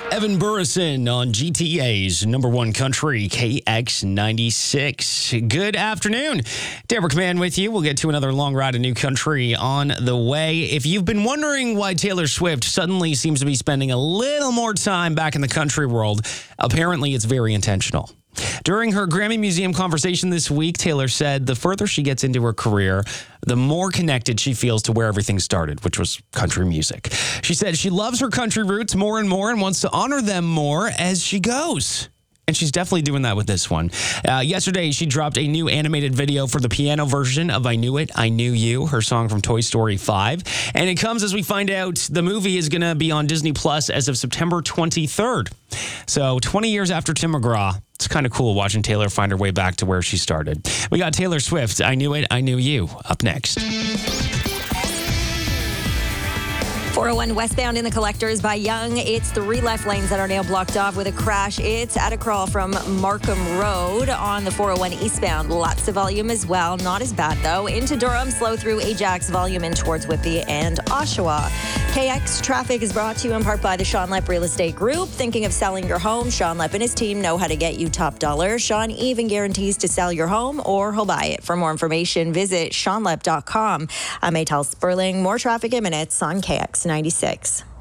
Evan Burrison on GTA's number one country, KX96. Good afternoon. Deborah Command with you. We'll get to another long ride of new country on the way. If you've been wondering why Taylor Swift suddenly seems to be spending a little more time back in the country world, apparently it's very intentional. During her Grammy Museum conversation this week, Taylor said the further she gets into her career, the more connected she feels to where everything started, which was country music. She said she loves her country roots more and more and wants to honor them more as she goes. And she's definitely doing that with this one. Yesterday, she dropped a new animated video for the piano version of I Knew It, I Knew You, her song from Toy Story 5. And it comes as we find out the movie is going to be on Disney Plus as of September 23rd. So 20 years after Tim McGraw, it's kind of cool watching Taylor find her way back to where she started. We got Taylor Swift, I Knew It, I Knew You, up next. 401 westbound in the Collectors by Young. It's 3 left lanes that are now blocked off with a crash. It's at a crawl from Markham Road on the 401 eastbound. Lots of volume as well. Not as bad, though. Into Durham, slow through Ajax, volume in towards Whitby and Oshawa. KX traffic is brought to you in part by the Sean Lepp Real Estate Group. Thinking of selling your home? Sean Lepp and his team know how to get you top dollar. Sean even guarantees to sell your home or he'll buy it. For more information, visit seanlepp.com. I'm Maytal Sperling. More traffic in minutes on KX96.